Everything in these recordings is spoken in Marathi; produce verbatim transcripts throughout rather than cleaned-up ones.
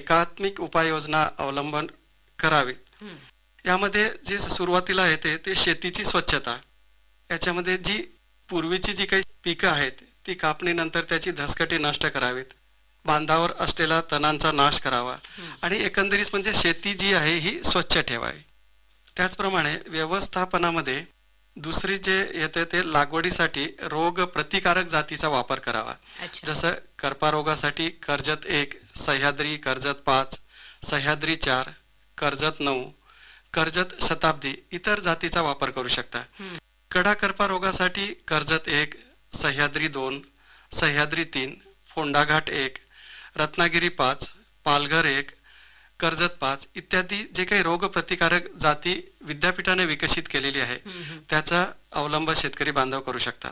एकात्मिक उपाययोजना अवलंबन करावीत. यामध्ये जे सुरुवातीला येते ते शेतीची स्वच्छता. याच्यामध्ये जी पूर्वीची जी काही पिकं आहेत ती कापणीनंतर त्याची धसकटी नष्ट करावीत, बांधावर असलेला तणांचा नाश करावा आणि एकंदरीत म्हणजे शेती जी आहे ही स्वच्छ ठेवावी. त्याचप्रमाणे व्यवस्थापनामध्ये दुसरी जे येते ते लागवडीसाठी रोग प्रतिकारक जातीचा वापर करावा. जसं करपा रोगासाठी कर्जत एक, सह्याद्री, कर्जत पाच, सह्याद्री चार, कर्जत नऊ, कर्जत शताब्दी इतर जातीचा वापर करू शकता. कडा करपा रोगासाठी कर्जत एक, सह्याद्री दोन, सह्याद्री तीन, फोंडाघाट एक, रत्नागिरी पाच, पालघर एक, कर्जत पाच इत्यादी जे काही रोग प्रतिकारक जाती विद्यापीठाने विकसित केलेली आहे त्याचा अवलंब शेतकरी बांधव करू शकतात.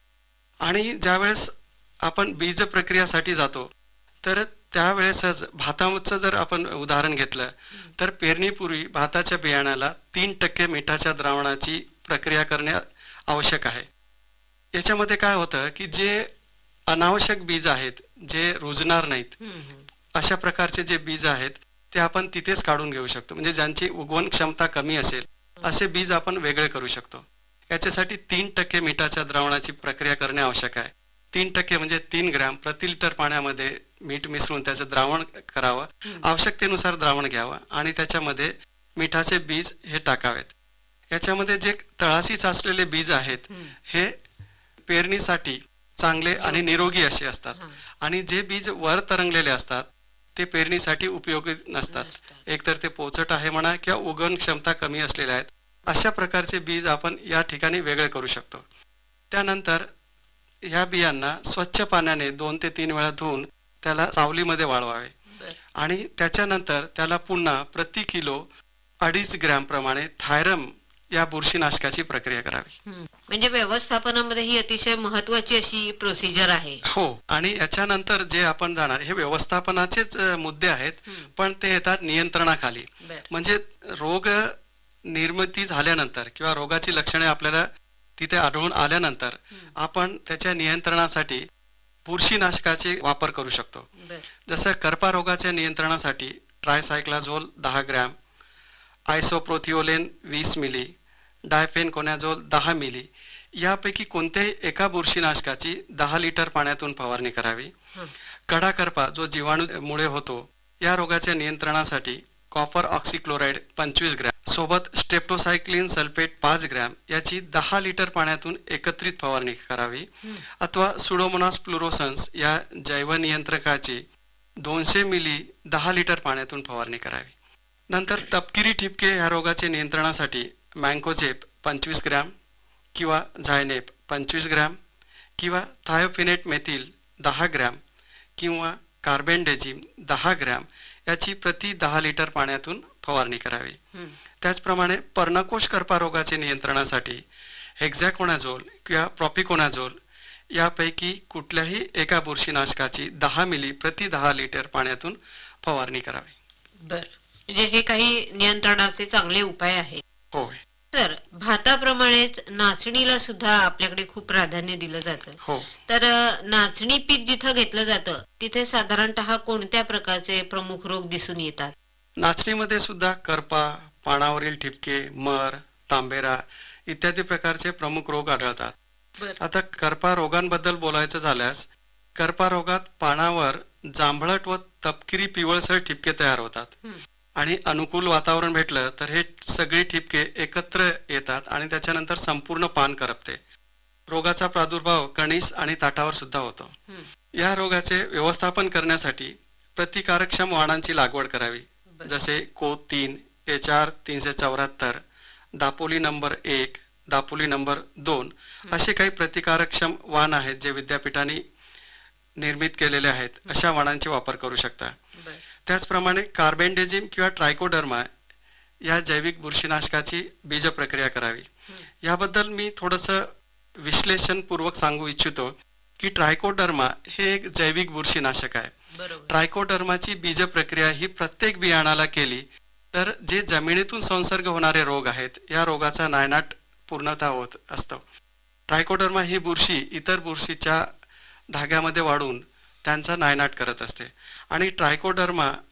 आणि ज्यावेळेस आपण बीज प्रक्रियासाठी जातो तर त्यावेळेसच भाताचं जर आपण उदाहरण घेतलं तर पेरणीपूर्वी भाताच्या बियाण्याला तीन टक्के मिठाच्या द्रावणाची प्रक्रिया करणे आवश्यक आहे. याच्यामध्ये काय होतं की जे अनावश्यक बीज आहेत, जे रुजणार नाहीत, अशा प्रकारचे जे बीज आहेत ते आपण तिथेच काढून घेऊ शकतो. म्हणजे ज्यांची उगवण क्षमता कमी असेल असे बीज आपण वेगळे करू शकतो. याच्यासाठी तीन टक्के मिठाच्या द्रावणाची प्रक्रिया करणे आवश्यक आहे. तीन टक्के म्हणजे तीन ग्रॅम प्रति लिटर पाण्यामध्ये मीठ मिसळून त्याचं द्रावण करावं. आवश्यकतेनुसार द्रावण घ्यावं आणि त्याच्यामध्ये मिठाचे बीज हे टाकावेत. याच्यामध्ये जे तळाशी साचलेले बीज आहेत हे पेरणीसाठी चांगले आणि निरोगी असे असतात आणि जे बीज वर तरंगलेले असतात ते पेरणीसाठी उपयोगी नसतात. एकतर ते पोचट आहे म्हणा किंवा उगवण क्षमता कमी असलेले आहेत. अशा प्रकारचे बीज आपण या ठिकाणी वेगळे करू शकतो. त्यानंतर ह्या बियांना स्वच्छ पाण्याने दोन ते तीन वेळा धुवून त्याला सावलीमध्ये वाळवावे आणि त्याच्यानंतर त्याला पुन्हा प्रति किलो अडीच ग्रॅम प्रमाणे थायरम या बुरशीनाशकाची प्रक्रिया करावी. म्हणजे व्यवस्थापनामध्ये ही अतिशय महत्वाची अशी प्रोसिजर आहे. हो, आणि याच्यानंतर जे आपण जाणार हे व्यवस्थापनाचेच मुद्दे आहेत, पण ते येतात नियंत्रणाखाली. म्हणजे रोग निर्मिती झाल्यानंतर किंवा रोगाची लक्षणे आपल्याला तिथे आढळून आल्यानंतर आपण त्याच्या नियंत्रणासाठी बुरशीनाशकाचे वापर करू शकतो. जसं करपा रोगाच्या नियंत्रणासाठी ट्रायसायक्लाझोल दहा ग्रॅम, आयसोप्रोथिओलेन वीस मिली, डायफेनकोनॅझोल दहा मिली यापैकी कोणत्याही एका बुरशीनाशकाची दहा लिटर पाण्यातून फवारणी करावी. कडा करपा जो जीवाणूमुळे होतो या रोगाच्या नियंत्रणासाठी कॉपर ऑक्सिक्लोराइड पंचवीस ग्रॅम सोबत स्टेप्टोसायक्लिन सल्फेट पाच ग्रॅम याची दहा लिटर पाण्यातून एकत्रित फवारणी करावी. अथवा सुडोमोनास फ्लुरोसन्स या जैवनियंत्रकाची दोनशे मिली दहा लिटर पाण्यातून फवारणी करावी. नंतर तपकिरी ठिपके ह्या रोगाच्या नियंत्रणासाठी मँकोजेब पंचवीस ग्रॅम किंवा झायनेप पंचवीस ग्रॅम किंवा थायोफिनेट मेथिल दहा ग्रॅम किंवा कार्बेंडेजिम दहा ग्रॅम याची प्रति दहा लिटर पाण्यातून फवारणी करावी. त्याचप्रमाणे पर्णकोश करपा रोगाच्या नियंत्रणासाठी हेक्झॅकोनाझोल किंवा प्रॉपिकोनाझोल यापैकी कुठल्याही एका बुरशीनाशकाची दहा मिली प्रति दहा लिटर पाण्यातून फवारणी करावी. बर, म्हणजे हे काही नियंत्रणाचे चांगले उपाय आहेत. होय. तर भाताप्रमाणेच नाचणीला सुद्धा आपल्याकडे खूप प्राधान्य दिलं जातं. हो. तर नाचणी पीक जिथं घेतलं जातं तिथे साधारणतः कोणत्या प्रकारचे प्रमुख रोग दिसून येतात? नाचणीमध्ये सुद्धा करपा, पानावरील ठिपके, मर, तांबेरा इत्यादी प्रकारचे प्रमुख रोग आढळतात. आता करपा रोगांबद्दल बोलायचं झाल्यास करपा रोगात पानावर जांभळट व तपकिरी पिवळसर ठिपके तयार होतात आणि अनुकूल वातावरण भेटलं तर हे सगळे ठिपके एकत्र येतात आणि त्याच्यानंतर संपूर्ण पान करपते. रोगाचा प्रादुर्भाव कणीस आणि ताटावर सुद्धा होतो. या रोगाचे व्यवस्थापन करण्यासाठी प्रतिकारक्षम वाणांची लागवड करावी. जसे को तीन, एच आर तीनशे चौऱ्याहत्तर, दापोली नंबर एक, दापोली नंबर दोन असे काही प्रतिकारक्षम वाण आहेत जे विद्यापीठाने निर्मित केलेले आहेत. अशा वाणांचे वापर करू शकता. त्याचप्रमाणे कार्बेंडेजिम किंवा ट्रायकोडर्मा या जैविक बुरशीनाशकाची बीज प्रक्रिया करावी. याबद्दल मी थोडंसं विश्लेषणपूर्वक सांगू इच्छितो की ट्रायकोडर्मा हे एक जैविक बुरशीनाशक आहे. ट्रायकोडर्माची बीज प्रक्रिया ही प्रत्येक बियाणाला केली तर जे जमिनीतून संसर्ग होणारे रोग आहेत या रोगाचा नायनाट पूर्णतः होत असतो. ट्रायकोडर्मा ही बुरशी इतर बुरशीच्या धाग्यामध्ये वाढून त्यांचा नायनाट करत असते आणि ट्रायकोडर्मा